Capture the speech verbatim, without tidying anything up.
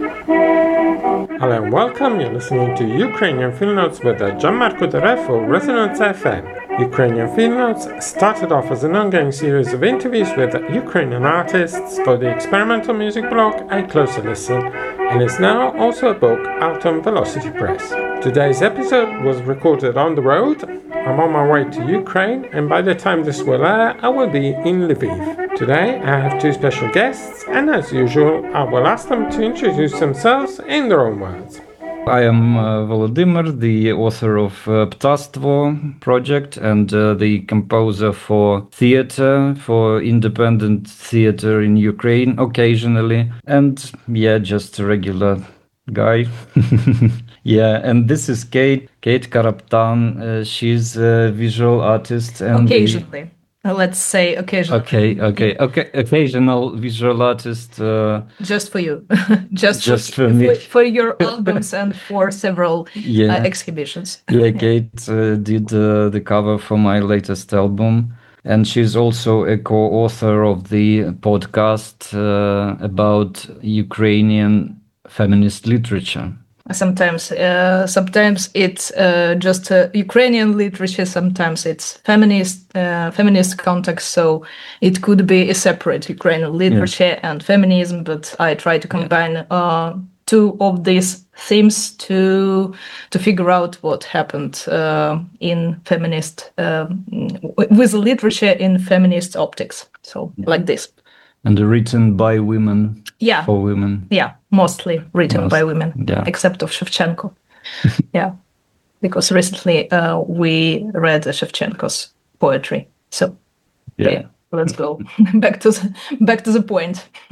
Hello and welcome. You're listening to Ukrainian Film Notes with Gianmarco Derev for Resonance F M. Ukrainian Film Notes started off as an ongoing series of interviews with Ukrainian artists for the experimental music blog A Closer Listen, and is now also a book out on Velocity Press. Today's episode was recorded on the road. I'm on my way to Ukraine, and by the time this will air, I will be in Lviv. Today I have two special guests, and as usual, I will ask them to introduce themselves in their own words. I am uh, Volodymyr, the author of uh, Ptastvo project and uh, the composer for theater, for independent theater in Ukraine occasionally, and yeah, just a regular guy. Yeah, and this is Kate, Kate Karaptan. Uh, she's a visual artist. And occasionally. The... Let's say occasionally. Okay, okay, okay. Occasional visual artist. Uh, just for you, just, just for, for me, for, for your albums and for several yeah. uh, exhibitions. Yeah, Kate uh, did uh, the cover for my latest album, and she's also a co-author of the podcast uh, about Ukrainian feminist literature. Sometimes, uh, sometimes it's uh, just uh, Ukrainian literature. Sometimes it's feminist, uh, feminist context. So it could be a separate Ukrainian literature yeah. and feminism. But I try to combine uh, two of these themes to to figure out what happened uh, in feminist uh, with literature in feminist optics. So yeah. like this. And written by women. Yeah. For women. Yeah, mostly written Most, by women, yeah. except of Shevchenko. Yeah, because recently uh, we read Shevchenko's poetry. So yeah, yeah let's go back to the, back to the point.